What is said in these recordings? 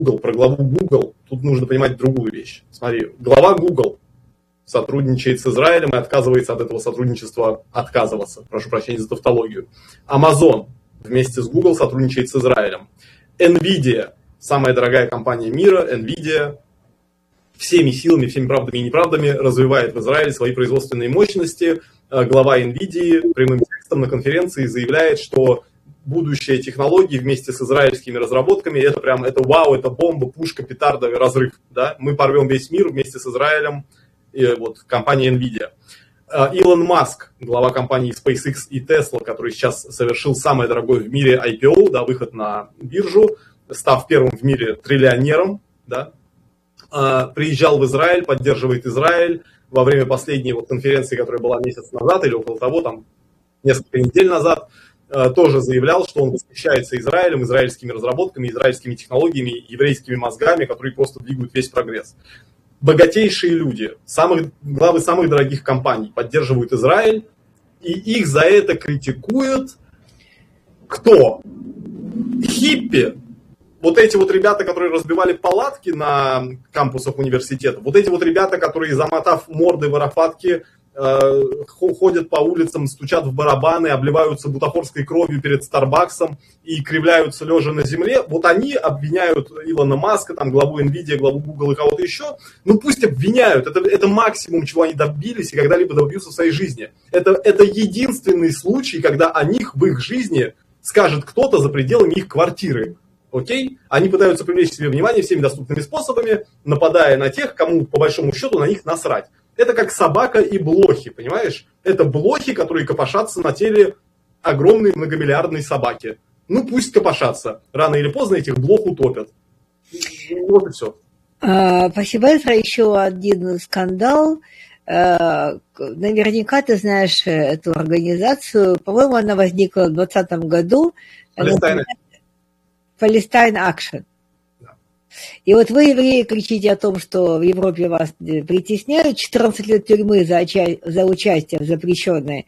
Google, про главу Google, тут нужно понимать другую вещь. Смотри, глава Google сотрудничает с Израилем и отказывается от этого сотрудничества отказываться. Прошу прощения за тавтологию. Amazon вместе с Google сотрудничает с Израилем. Nvidia, самая дорогая компания мира, Nvidia, всеми силами, всеми правдами и неправдами развивает в Израиле свои производственные мощности. Глава Nvidia прямым текстом на конференции заявляет, что будущее технологий вместе с израильскими разработками, это вау, это бомба, пушка, петарда, разрыв. Да? Мы порвем весь мир вместе с Израилем, и вот компания Nvidia. Илон Маск, глава компании SpaceX и Tesla, который сейчас совершил самое дорогое в мире IPO, да, выход на биржу, став первым в мире триллионером, да, приезжал в Израиль, поддерживает Израиль. Во время последней вот конференции, которая была месяц назад или около того, там несколько недель назад, тоже заявлял, что он восхищается Израилем, израильскими разработками, израильскими технологиями, еврейскими мозгами, которые просто двигают весь прогресс. Богатейшие люди, главы самых дорогих компаний поддерживают Израиль, и их за это критикуют кто? Хиппи. Вот эти вот ребята, которые разбивали палатки на кампусах университетов, вот эти вот ребята, которые, замотав морды в арафатке, ходят по улицам, стучат в барабаны, обливаются бутафорской кровью перед Старбаксом и кривляются лежа на земле, вот они обвиняют Илона Маска, там, главу Nvidia, главу Google и кого-то еще. Ну пусть обвиняют, это максимум, чего они добились и когда-либо добьются в своей жизни. Это единственный случай, когда о них в их жизни скажет кто-то за пределами их квартиры. Окей? Они пытаются привлечь к себе внимание всеми доступными способами, нападая на тех, кому по большому счету на них насрать. Это как собака и блохи, понимаешь? Это блохи, которые копошатся на теле огромной многомиллиардной собаки. Ну пусть копошатся. Рано или поздно этих блох утопят. Вот и все. Спасибо, Эзра. Еще один скандал. Наверняка ты знаешь эту организацию. По-моему, она возникла в 2020 году. Palestine Action. И вот вы, евреи, кричите о том, что в Европе вас притесняют. 14 лет тюрьмы за участие в запрещенной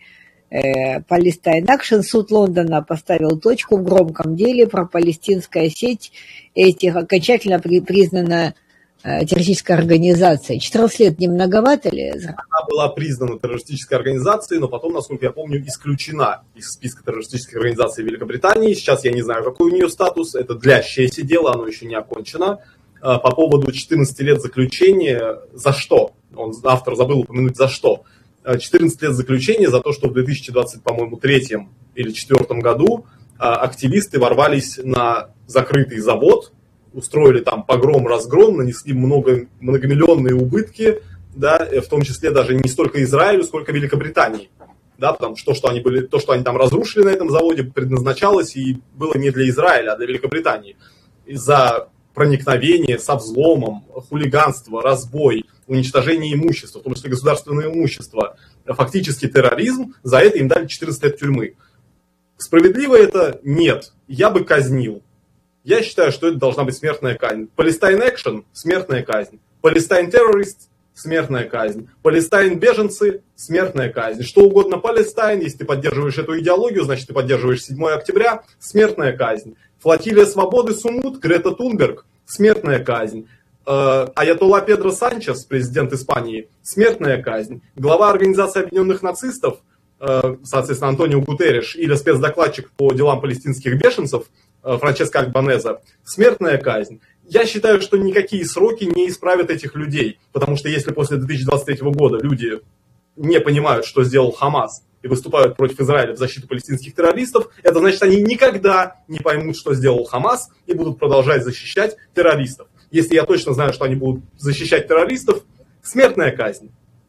Palestine Action. Суд Лондона поставил точку в громком деле про палестинская сеть. Этих окончательно признана террористической организацией. 14 лет не многовато ли? Она была признана террористической организацией, но потом, насколько я помню, исключена из списка террористических организаций Великобритании. Сейчас я не знаю, какой у нее статус. Это длящееся дело, оно еще не окончено. По поводу 14 лет заключения, за что? Автор забыл упомянуть, за что. 14 лет заключения за то, что в 2020, по-моему, 3 или 4 году активисты ворвались на закрытый завод, устроили там погром, разгром, нанесли многомиллионные убытки, да, в том числе даже не столько Израилю, сколько Великобритании. Да, потому что то, что они там разрушили на этом заводе, предназначалось и было не для Израиля, а для Великобритании. Из-за проникновения со взломом, хулиганство, разбой, уничтожение имущества, в том числе государственное имущество, фактически терроризм, за это им дали 14 лет тюрьмы. Справедливо это? Нет. Я бы казнил. Я считаю, что это должна быть смертная казнь. Palestine Action – смертная казнь. Palestine Terrorist – смертная казнь. Palestine беженцы – смертная казнь. Что угодно Palestine, если ты поддерживаешь эту идеологию, значит ты поддерживаешь 7 октября – смертная казнь. Флотилия свободы Сумут, Грета Тунберг – смертная казнь. Аятолла Педро Санчес, президент Испании – смертная казнь. Глава Организации Объединенных Нацистов, соответственно, Антонио Гутерриш, или спецдокладчик по делам палестинских беженцев Франческо Альбанеза, смертная казнь. Я считаю, что никакие сроки не исправят этих людей, потому что если после 2023 года люди не понимают, что сделал Хамас, и выступают против Израиля в защиту палестинских террористов, это значит, они никогда не поймут, что сделал Хамас, и будут продолжать защищать террористов. Если я точно знаю, что они будут защищать террористов, смертная казнь.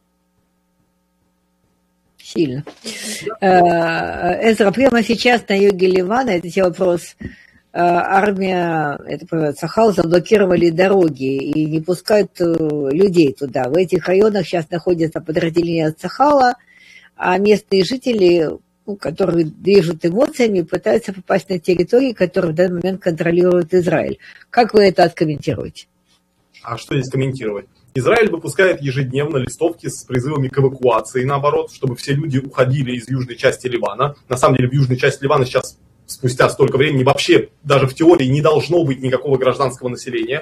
Сильно. Эзра, прямо сейчас на юге Ливана, это вопрос, армия, это называется, Цахал, заблокировали дороги и не пускают людей туда. В этих районах сейчас находятся подразделения Цахала, а местные жители, которые движут эмоциями, пытаются попасть на территории, которые в данный момент контролирует Израиль. Как вы это откомментируете? А что здесь комментировать? Израиль выпускает ежедневно листовки с призывами к эвакуации, наоборот, чтобы все люди уходили из южной части Ливана. На самом деле в южной части Ливана сейчас, спустя столько времени, вообще даже в теории не должно быть никакого гражданского населения.